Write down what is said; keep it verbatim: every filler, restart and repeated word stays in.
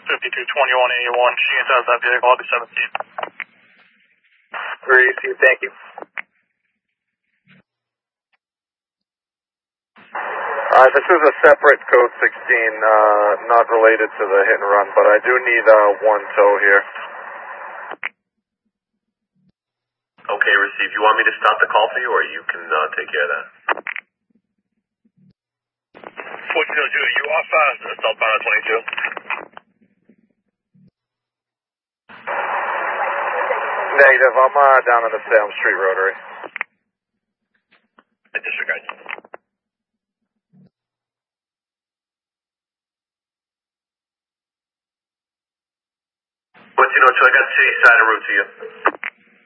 fifty-two twenty-one eighty-one. She enters that vehicle. I'll be seventeen. Receive, thank you. Uh, this is a separate code sixteen, uh, not related to the hit and run, but I do need uh, one tow here. Okay, receive. You want me to stop the call for you, or you can uh, take care of that? fourteen oh two, are you off uh, southbound twenty-two? Negative, I'm uh, down on the Salem Street Rotary. I disregard. What's you know, so I got city side of route to you.